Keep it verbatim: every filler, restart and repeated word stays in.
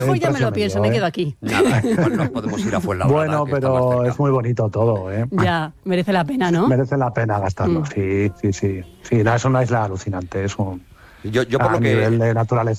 Pues ya me lo pienso, medio, me ¿eh? quedo aquí. Nada, igual nos podemos ir a Fuenlabrada. Bueno, que está más pero cerca. es muy bonito todo, ¿eh? Ya, merece la pena, ¿no? Merece la pena gastarlo, Mm. sí, sí, sí. Sí, no, es una isla alucinante, es un... Yo, yo por a lo que... nivel de naturaleza